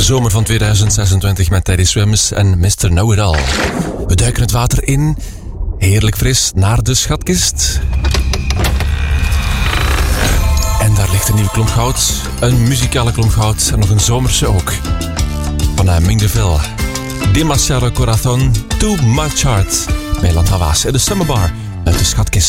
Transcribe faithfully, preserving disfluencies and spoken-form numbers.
De zomer van tweeduizend zesentwintig met Teddy Swims en mister Know-It-All. We duiken het water in, heerlijk fris, naar de schatkist. En daar ligt een nieuwe klomp goud, een muzikale klomp goud en nog een zomerse ook. Van uh, Ming DeVille. Demasiado Corazon, Too Much Heart. Meiland Hawaas in de Summer Bar uit de schatkist.